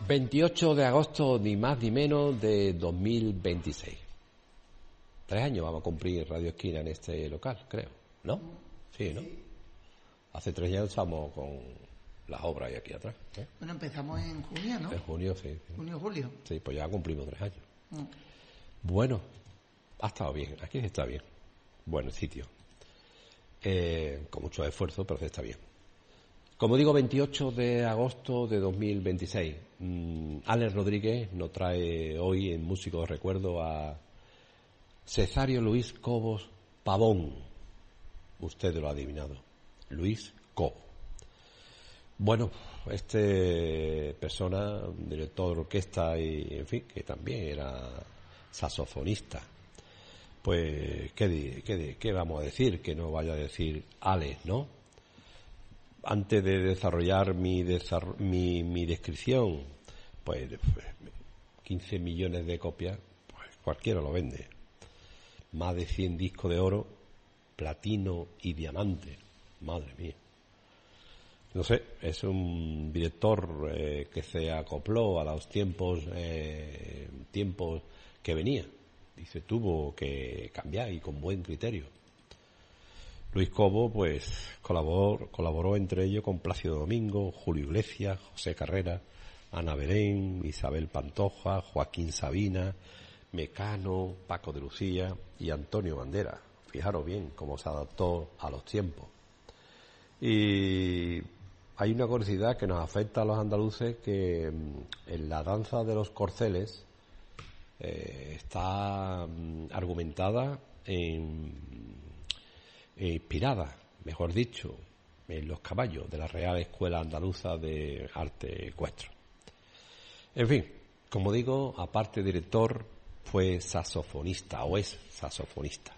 28 de agosto, ni más ni menos, de 2026. 3 años vamos a cumplir Radio Esquina en este local, creo, ¿no? Sí, ¿no? Hace 3 años estamos con las obras aquí atrás, ¿eh? Bueno, empezamos en junio, ¿no? En junio, sí. Junio, julio. Sí, pues ya cumplimos 3 años. Bueno, ha estado bien, aquí está bien. Bueno, el sitio. Con mucho esfuerzo, pero se está bien. Como digo, 28 de agosto de 2026. Alex Rodríguez nos trae hoy en Músico de Recuerdo a Cesario Luis Cobos Pavón. Usted lo ha adivinado. Luis Cobo. Bueno, persona, director de orquesta y, en fin, que también era saxofonista. Pues, ¿qué vamos a decir? Que no vaya a decir Alex, ¿no? Antes de desarrollar mi descripción, pues 15 millones de copias, pues cualquiera lo vende. Más de 100 discos de oro, platino y diamante. Madre mía. No sé, es un director que se acopló a los tiempos que venía y se tuvo que cambiar y con buen criterio. Luis Cobo, pues, colaboró entre ellos con Plácido Domingo, Julio Iglesias, José Carrera, Ana Belén, Isabel Pantoja, Joaquín Sabina, Mecano, Paco de Lucía y Antonio Bandera. Fijaros bien cómo se adaptó a los tiempos. Y hay una curiosidad que nos afecta a los andaluces, que en la danza de los corceles está argumentada inspirada, mejor dicho, en los caballos de la Real Escuela Andaluza de Arte Ecuestre. En fin, como digo, aparte de director, fue saxofonista o es saxofonista.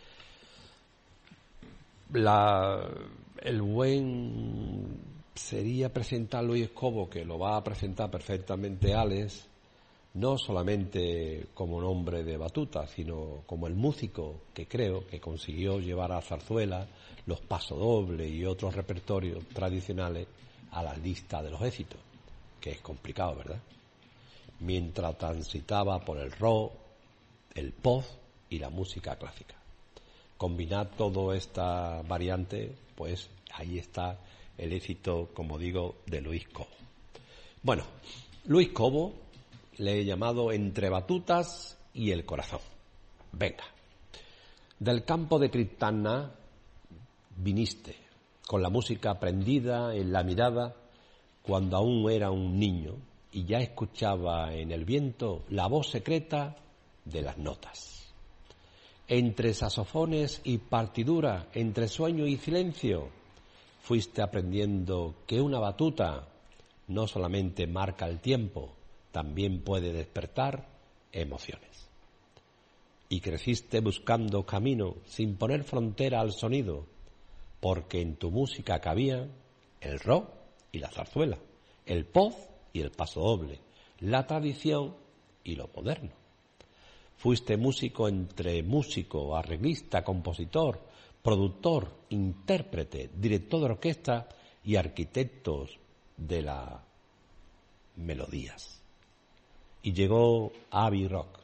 El buen sería presentar a Luis Cobo, que lo va a presentar perfectamente Alex, no solamente como nombre de batuta, sino como el músico que creo que consiguió llevar a zarzuela, los pasodobles y otros repertorios tradicionales a la lista de los éxitos, que es complicado, ¿verdad? Mientras transitaba por el rock, el pop y la música clásica. Combinar toda esta variante, pues ahí está el éxito, como digo, de Luis Cobo. Bueno, Luis Cobo le he llamado Entre batutas y el corazón. Venga. Del campo de Criptana viniste, con la música prendida en la mirada, cuando aún era un niño y ya escuchaba en el viento la voz secreta de las notas. Entre saxofones y partidura, entre sueño y silencio, fuiste aprendiendo que una batuta no solamente marca el tiempo, también puede despertar emociones. Y creciste buscando camino sin poner frontera al sonido, porque en tu música cabía el rock y la zarzuela, el pop y el pasodoble, la tradición y lo moderno. Fuiste músico entre músico, arreglista, compositor, productor, intérprete, director de orquesta y arquitectos de las melodías. Y llegó Abbey Rock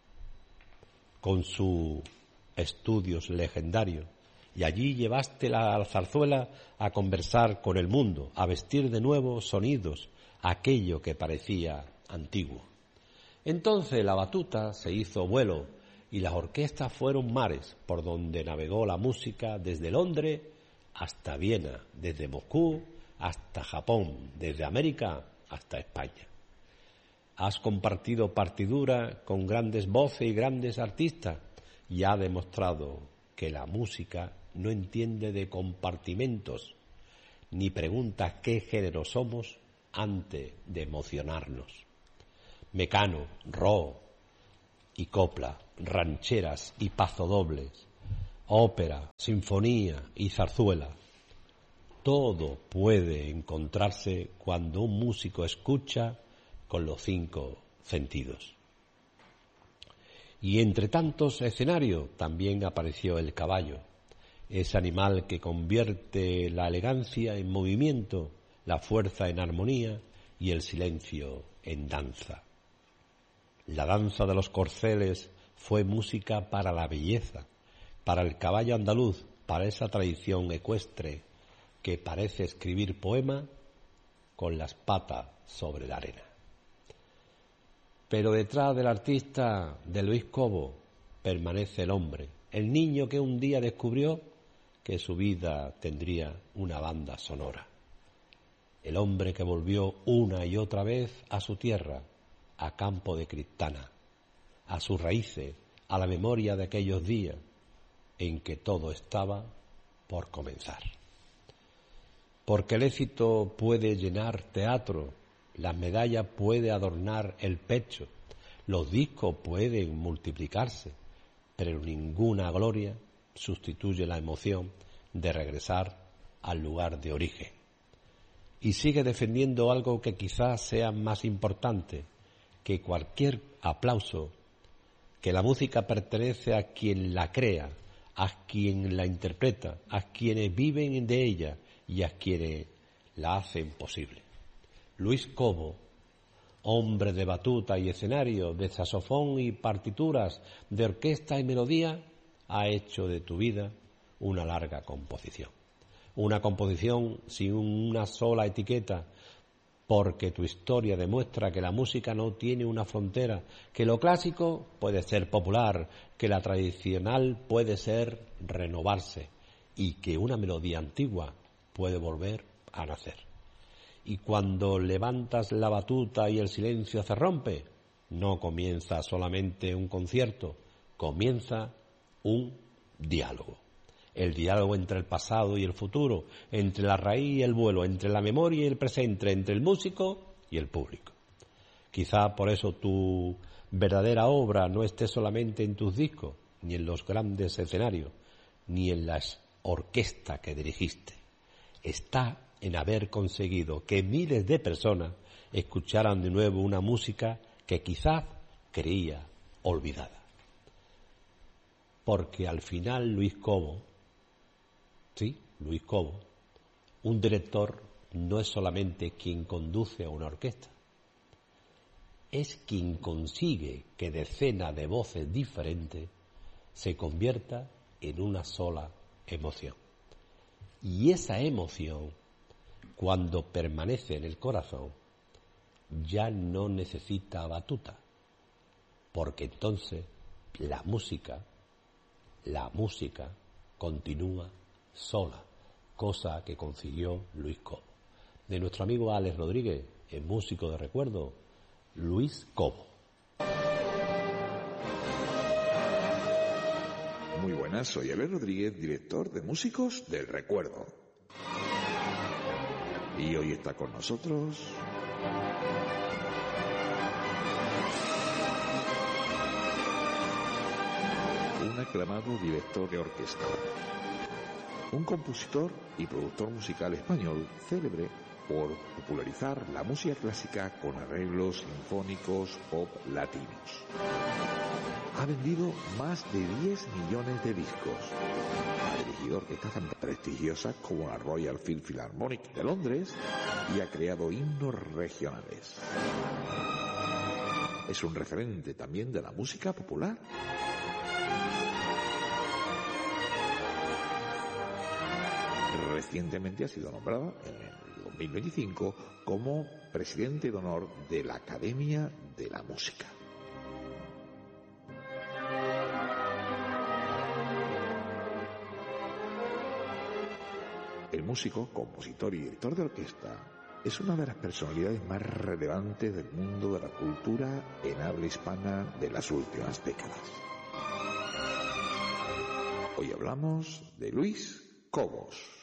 con sus estudios legendarios, y allí llevaste la zarzuela a conversar con el mundo, a vestir de nuevo sonidos aquello que parecía antiguo. Entonces la batuta se hizo vuelo y las orquestas fueron mares por donde navegó la música, desde Londres hasta Viena, desde Moscú hasta Japón, desde América hasta España. Has compartido partidura con grandes voces y grandes artistas y ha demostrado que la música no entiende de compartimentos ni pregunta qué género somos antes de emocionarnos. Mecano, rock y copla, rancheras y pasodobles, ópera, sinfonía y zarzuela. Todo puede encontrarse cuando un músico escucha con los 5 sentidos. Y entre tantos escenarios también apareció el caballo, ese animal que convierte la elegancia en movimiento, la fuerza en armonía y el silencio en danza. La danza de los corceles fue música para la belleza, para el caballo andaluz, para esa tradición ecuestre que parece escribir poema con las patas sobre la arena. Pero detrás del artista de Luis Cobo permanece el hombre, el niño que un día descubrió que su vida tendría una banda sonora. El hombre que volvió una y otra vez a su tierra, a Campo de Criptana, a sus raíces, a la memoria de aquellos días en que todo estaba por comenzar. Porque el éxito puede llenar teatro, las medallas pueden adornar el pecho, los discos pueden multiplicarse, pero ninguna gloria sustituye la emoción de regresar al lugar de origen. Y sigue defendiendo algo que quizás sea más importante que cualquier aplauso, que la música pertenece a quien la crea, a quien la interpreta, a quienes viven de ella y a quienes la hacen posible. Luis Cobo, hombre de batuta y escenario, de saxofón y partituras, de orquesta y melodía, ha hecho de tu vida una larga composición. Una composición sin una sola etiqueta, porque tu historia demuestra que la música no tiene una frontera, que lo clásico puede ser popular, que la tradicional puede ser renovarse y que una melodía antigua puede volver a nacer. Y cuando levantas la batuta y el silencio se rompe, no comienza solamente un concierto, comienza un diálogo. El diálogo entre el pasado y el futuro, entre la raíz y el vuelo, entre la memoria y el presente, entre el músico y el público. Quizá por eso tu verdadera obra no esté solamente en tus discos, ni en los grandes escenarios, ni en las orquestas que dirigiste. Está en haber conseguido que miles de personas escucharan de nuevo una música que quizás creía olvidada. Porque al final Luis Cobo, un director no es solamente quien conduce a una orquesta, es quien consigue que decenas de voces diferentes se convierta en una sola emoción. Y esa emoción, cuando permanece en el corazón, ya no necesita batuta, porque entonces la música continúa sola, cosa que consiguió Luis Cobo. De nuestro amigo Alex Rodríguez, el músico de recuerdo, Luis Cobo. Muy buenas, soy Alex Rodríguez, director de Músicos del Recuerdo. Y hoy está con nosotros un aclamado director de orquesta, un compositor y productor musical español célebre por popularizar la música clásica con arreglos sinfónicos pop latinos. Ha vendido más de 10 millones de discos. Ha dirigido orquestas tan prestigiosas como la Royal Philharmonic de Londres y ha creado himnos regionales. Es un referente también de la música popular. Recientemente ha sido nombrado en el 2025 como presidente de honor de la Academia de la Música. El músico, compositor y director de orquesta es una de las personalidades más relevantes del mundo de la cultura en habla hispana de las últimas décadas. Hoy hablamos de Luis Cobos.